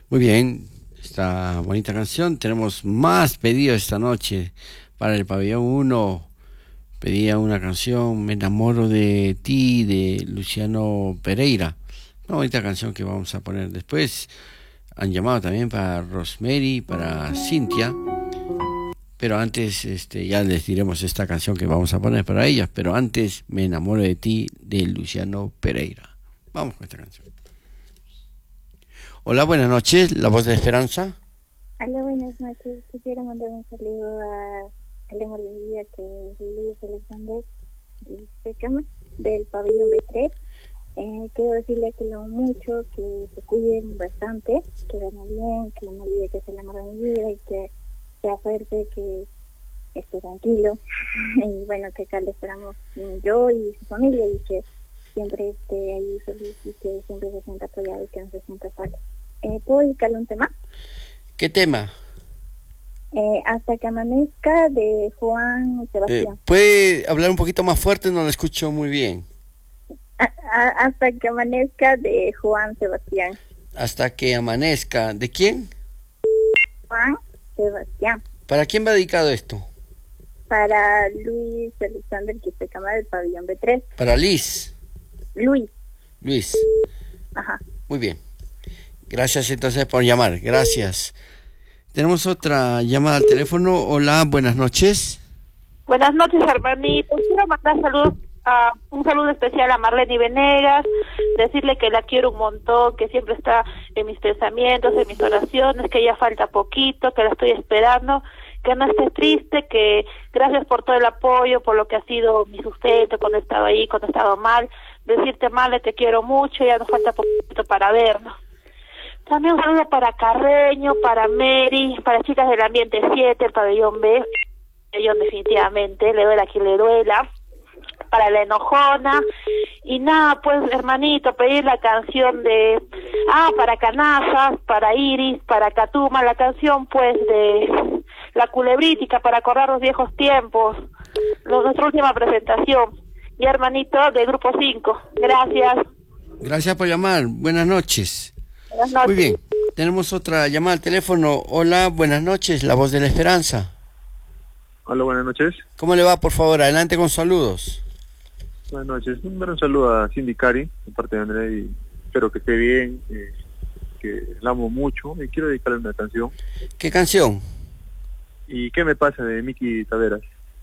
Muy bien, esta bonita canción. Tenemos más pedidos esta noche para el pabellón 1. Pedía una canción, Me enamoro de ti, de Luciano Pereira. Una bonita canción que vamos a poner después. Han llamado también para Rosemary, para Cintia. Pero antes, ya les diremos esta canción que vamos a poner para ellas. Pero antes, Me enamoro de ti, de Luciano Pereira. Vamos con esta canción. Hola, buenas noches, La Voz de Esperanza. Hola, buenas noches. Quisiera mandar un saludo al amor de mi vida, que es Luis Alexander del pabellón B3. Quiero decirle que lo amo mucho, que se cuiden bastante, que ganen bien, que no olvide que es el amor de mi vida y que sea fuerte, que esté tranquilo. Y bueno, que acá le esperamos yo y su familia, y que siempre esté ahí feliz y que siempre se sienta apoyado y que no se sienta solo. ¿Puedo dedicarle un tema? ¿Qué tema? Hasta que amanezca, de Juan Sebastián. ¿Puede hablar un poquito más fuerte? No lo escucho muy bien. Hasta que amanezca, de Juan Sebastián. Hasta que amanezca. ¿De quién? Juan Sebastián. ¿Para quién va dedicado esto? Para Luis Alexander Quisecama del pabellón B3. Para Liz. Luis. Ajá. Muy bien. Gracias entonces por llamar. Gracias. Tenemos otra llamada al teléfono. Hola, buenas noches. Buenas noches, hermanito. Quiero mandar un saludo especial a Marlene Venegas, decirle que la quiero un montón, que siempre está en mis pensamientos, en mis oraciones, que ya falta poquito, que la estoy esperando, que no esté triste, que gracias por todo el apoyo, por lo que ha sido mi sustento cuando estaba ahí, cuando estaba mal. Decirte, Marle, te quiero mucho, ya nos falta poquito para vernos. También un saludo para Carreño, para Mary, para chicas del ambiente 7, el pabellón B, pabellón definitivamente, le duela a quien le duela, para la enojona, y nada, pues hermanito, pedir la canción para Canazas, para Iris, para Catuma, la canción pues de La Culebrítica, para acordar los viejos tiempos, nuestra última presentación, y hermanito de Grupo 5, gracias. Gracias por llamar, buenas noches. Buenas noches. Muy bien, tenemos otra llamada al teléfono. Hola, buenas noches, La Voz de la Esperanza. Hola, buenas noches. ¿Cómo le va? Por favor, adelante con saludos. Buenas noches. Un saludo a Cindy Cari, de parte de André, y espero que esté bien, que la amo mucho, y quiero dedicarle una canción. ¿Qué canción? ¿Y qué me pasa? De Miki Taveras.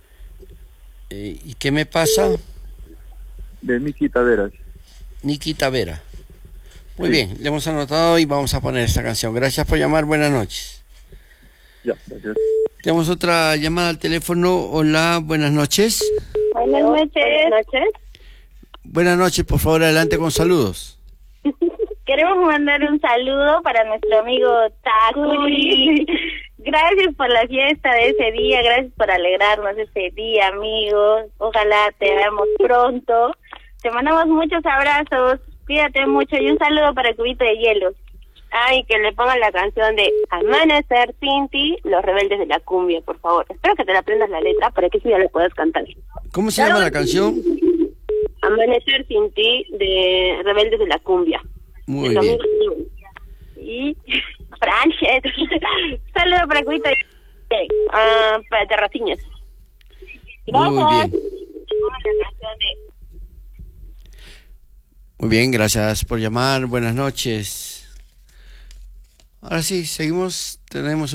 ¿Y qué me pasa? De Miki Taveras. Niki Tavera. Muy Sí. bien, le hemos anotado y vamos a poner esta canción. Gracias por llamar, buenas noches. Ya, gracias. Tenemos otra llamada al teléfono. Hola, buenas noches. Buenas noches. Buenas noches, por favor, adelante con saludos. Queremos mandar un saludo para nuestro amigo Takuri. Gracias por la fiesta de ese día, gracias por alegrarnos ese día, amigos. Ojalá te veamos pronto. Te mandamos muchos abrazos, cuídate mucho y un saludo para el cubito de hielo. Y que le pongan la canción de Amanecer sin ti, Los Rebeldes de la Cumbia, por favor. Espero que te la aprendas la letra para que sí ya la puedas cantar. ¿Cómo se llama la canción? Amanecer sin ti, de Rebeldes de la Cumbia. Muy bien. Y Francia. Saludo para Cuita y para Terraciñas. Muy bien. Muy bien, gracias por llamar. Buenas noches. Ahora sí, seguimos. Tenemos